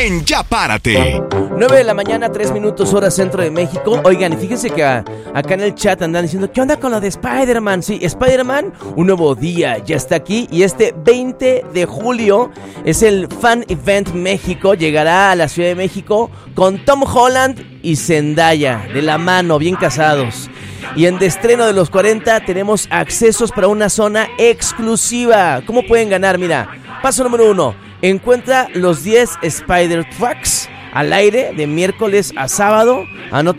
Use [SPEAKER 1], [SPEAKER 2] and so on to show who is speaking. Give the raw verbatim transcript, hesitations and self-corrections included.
[SPEAKER 1] en Ya Párate.
[SPEAKER 2] nueve de la mañana, tres minutos, hora centro de México. Oigan, y fíjense que a, acá en el chat andan diciendo, ¿qué onda con lo de Spider-Man? Sí, Spider-Man, un nuevo día, ya está aquí. Y este veinte de julio es el Fan Event México. Llegará a la Ciudad de México con Tom Holland y Zendaya, de la mano, bien casados. Y en Destreno de los cuarenta tenemos accesos para una zona exclusiva. ¿Cómo pueden ganar? Mira, paso número uno. Encuentra los diez Spider Trucks al aire de miércoles a sábado. Anota